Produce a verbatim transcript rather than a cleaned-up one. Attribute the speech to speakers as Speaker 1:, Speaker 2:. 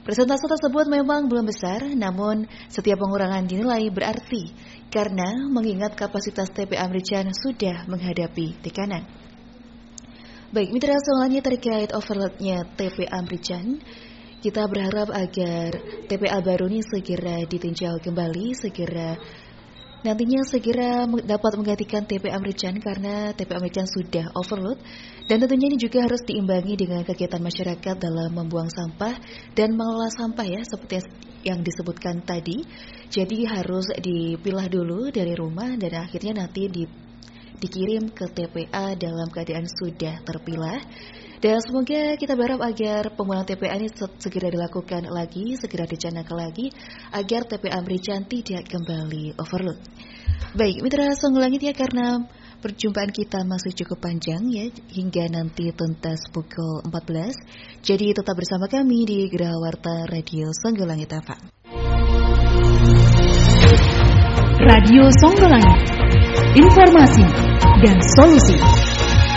Speaker 1: Persentase tersebut memang belum besar, namun setiap pengurangan dinilai berarti karena mengingat kapasitas T P A Merican sudah menghadapi tekanan. Baik, mitra selanjutnya terkait overloadnya T P A Merican, kita berharap agar T P A baru ini segera ditinjau kembali, segera nantinya segera dapat menggantikan T P A Merican karena T P A Merican sudah overload, dan tentunya ini juga harus diimbangi dengan kegiatan masyarakat dalam membuang sampah dan mengelola sampah ya, seperti yang disebutkan tadi. Jadi harus dipilah dulu dari rumah dan akhirnya nanti di, dikirim ke T P A dalam keadaan sudah terpilah. Dan semoga kita berharap agar pemulangan T P A ini segera dilakukan lagi, segera dicanangkan lagi, agar T P A Merican tidak kembali overload. Baik, mitra Songgo Langit ya, karena perjumpaan kita masih cukup panjang ya, hingga nanti tuntas pukul empat belas. Jadi tetap bersama kami di Geraha Warta Radio Songgo Langit F M.
Speaker 2: Radio Songgo Langit, informasi dan solusi.